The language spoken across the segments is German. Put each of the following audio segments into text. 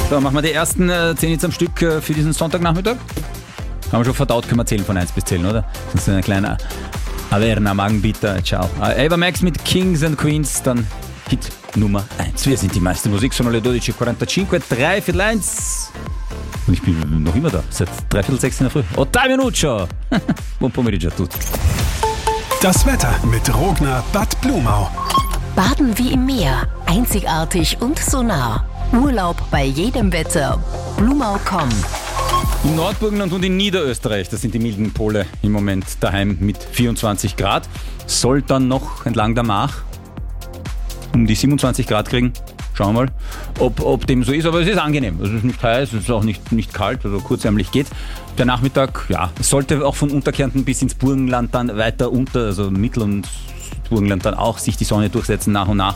So, machen wir die ersten 10 jetzt am Stück für diesen Sonntagnachmittag. Haben wir schon verdaut, können wir zählen von 1 bis 10, oder? Das ist ein kleiner Averna, Magenbitter, ciao. Ava Max mit Kings and Queens, dann Hit Nummer 1. Wir sind die meiste Musik, sono le 12:45, 3:45. Und ich bin noch immer da, seit 5:45 in der Früh. Ottavio Nuccio! Buon pomeriggio a tutti. Das Wetter mit Rogner Bad Blumau. Baden wie im Meer, einzigartig und so nah. Urlaub bei jedem Wetter. Blumau.com. Im Nordburgenland und in Niederösterreich, das sind die milden Pole im Moment daheim mit 24 Grad. Soll dann noch entlang der Mach um die 27 Grad kriegen. Schauen wir mal, ob dem so ist, aber es ist angenehm. Es ist nicht heiß, es ist auch nicht kalt, also kurzärmlich geht. Der Nachmittag, ja, sollte auch von Unterkärnten bis ins Burgenland dann weiter unter, also Mittel- und Burgenland dann auch sich die Sonne durchsetzen nach und nach.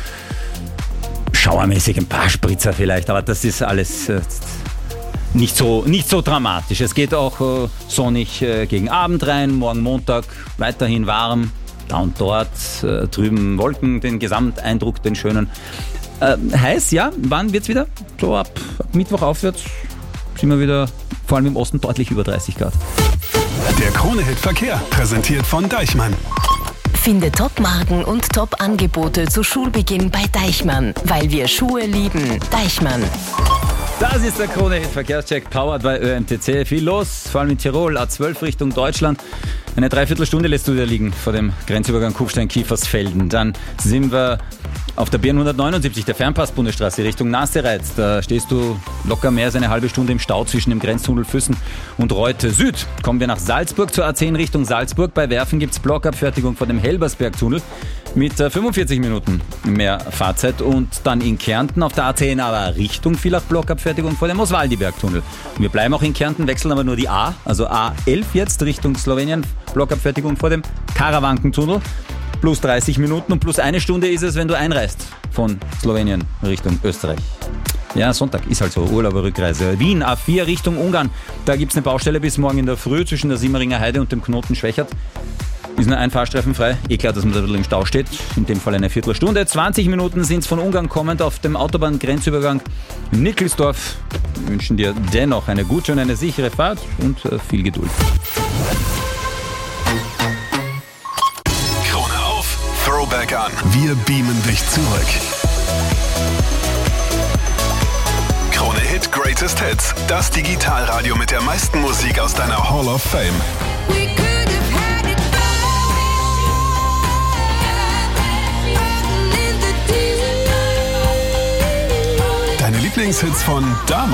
Schauermäßig ein paar Spritzer vielleicht, aber das ist alles nicht so dramatisch. Es geht auch sonnig gegen Abend rein, morgen Montag weiterhin warm, da und dort drüben Wolken, den Gesamteindruck, den schönen. Heiß, ja, wann wird's wieder? So ab Mittwoch aufwärts sind wir wieder, vor allem im Osten, deutlich über 30 Grad. Der Krone-Hit Verkehr, präsentiert von Deichmann. Finde Top-Marken und Top-Angebote zu Schulbeginn bei Deichmann, weil wir Schuhe lieben. Deichmann. Das ist der Krone-Hit Verkehrscheck, powered by ÖMTC. Viel los, vor allem in Tirol, A12 Richtung Deutschland. Eine Dreiviertelstunde lässt du da liegen vor dem Grenzübergang Kufstein-Kiefersfelden. Dann sind wir auf der B179, der Fernpass-Bundesstraße Richtung Nassereiz. Da stehst du locker mehr als eine halbe Stunde im Stau zwischen dem Grenztunnel Füssen und Reute Süd. Kommen wir nach Salzburg zur A10 Richtung Salzburg. Bei Werfen gibt es Blockabfertigung vor dem Helbersbergtunnel mit 45 Minuten mehr Fahrzeit. Und dann in Kärnten auf der A10 aber Richtung Villach Blockabfertigung vor dem Oswaldibergtunnel. Wir bleiben auch in Kärnten, wechseln aber nur die A, also A11 jetzt Richtung Slowenien, Blockabfertigung vor dem Karawankentunnel. Plus 30 Minuten und plus 1 Stunde ist es, wenn du einreist von Slowenien Richtung Österreich. Ja, Sonntag ist halt so, Urlauberrückreise. Wien, A4 Richtung Ungarn. Da gibt es eine Baustelle bis morgen in der Früh zwischen der Simmeringer Heide und dem Knoten Schwächert. Ist nur ein Fahrstreifen frei. Klar, dass man da ein bisschen im Stau steht. In dem Fall eine Viertelstunde. 20 Minuten sind es von Ungarn kommend auf dem Autobahngrenzübergang Nickelsdorf. Wir wünschen dir dennoch eine gute und eine sichere Fahrt und viel Geduld. Throwback an. Wir beamen dich zurück. Krone Hit Greatest Hits. Das Digitalradio mit der meisten Musik aus deiner Hall of Fame. Deine Lieblingshits von damals.